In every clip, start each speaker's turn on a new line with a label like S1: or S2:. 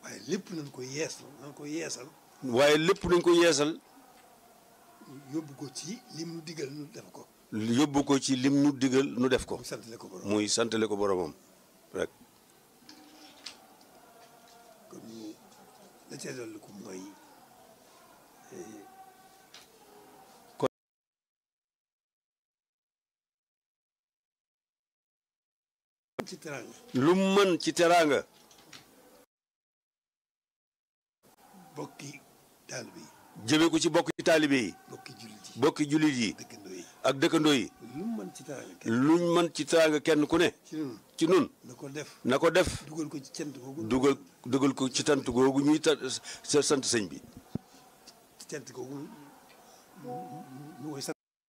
S1: waaye lépp nañ ko yeesal
S2: waaye lépp nañ ko yeesal
S1: yóbbu ko ci lim nu digal nu def ko
S2: yóbbu ko ci lim nu digal nu def ko
S1: muy santale ko borom
S2: muy santale ko boromam rek
S1: kon la ca dolli ko mooy ci teraanga
S2: lu mën ci teraanga
S1: bokki taalibe yi
S2: jëme ko ci bokki taalibe yi bokki jullit yi
S1: dëkkandoo yi
S2: ak dëkkandoo yi
S1: lu mën ci teraanga
S2: luñ mën ci teraanga kenn ku ne ci nun
S1: na ko def
S2: dugal ko ci cant googu
S1: dugal
S2: ko ci tant googu ñuy sant sëñ bi
S1: ci cant googu ñu koy sant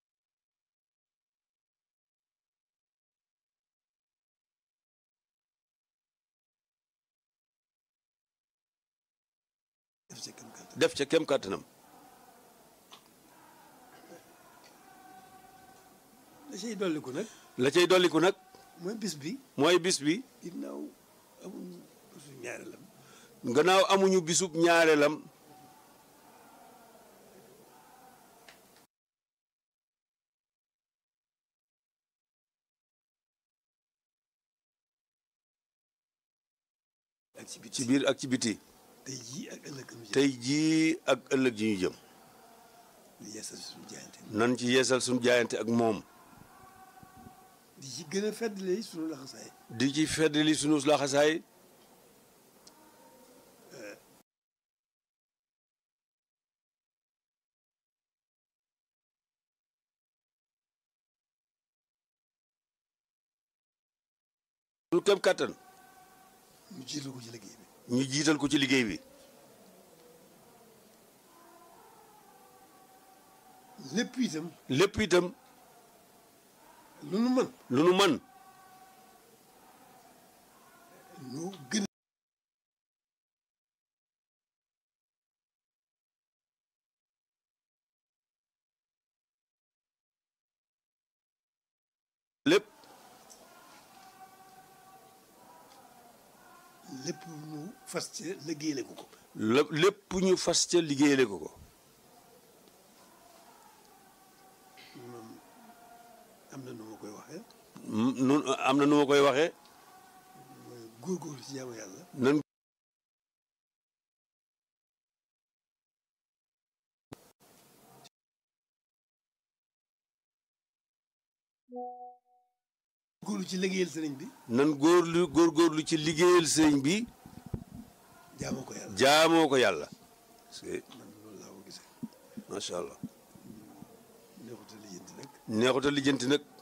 S2: def ca kem kàttanam
S1: la cay dolliku nag
S2: la cay dolliku nag
S1: mooy bis bi
S2: gannaaw amuñu bisub ñaareelam ci biir ak ci biti tey jii ak ëllëg ji ñu jëm nan ci yeesal suñu jaayante ak moom
S1: di ci gën a feddali suñu laxasaay
S2: di ci feddali suñu laxasaay suñu kem kàttan
S1: ñu jiital ko ci liggéey bi
S2: ñu jiital ko ci liggéey bi lépp itam
S1: lu nu mën ñu gën
S2: lépp
S1: ñu fas ca liggéeyale ko
S2: lépp ñu fas ca liggéeyale ko
S1: am na nu ma koy waxee
S2: am na nu ma koy waxee
S1: góorgóorlu ci jaamu yàlla
S2: nan
S1: góorlu ci liggéeyal sëriñ bi
S2: nan góorgóorlu ci liggéeyal sëriñ bi jaamoo ko yàlla
S1: man loolu laa ko gisee
S2: macha allah
S1: neexuta lijjanti nag
S2: neexuta lijjanti nag